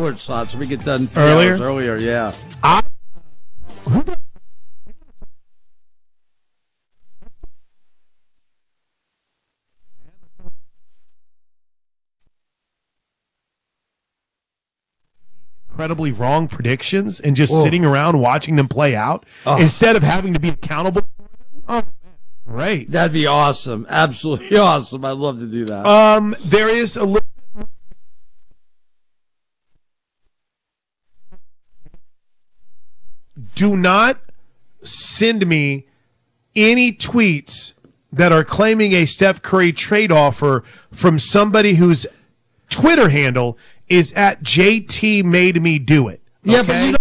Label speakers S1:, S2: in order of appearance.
S1: sports slot so we get done 3
S2: Earlier?
S1: hours earlier. Yeah.
S2: Incredibly wrong predictions and just sitting around watching them play out instead of having to be accountable. Oh, great.
S1: That'd be awesome. Absolutely awesome. I'd love to do that.
S2: There is a little. Do not send me any tweets that are claiming a Steph Curry trade offer from somebody whose Twitter handle is at JT made me do it.
S1: Yeah,
S2: okay?
S1: but you know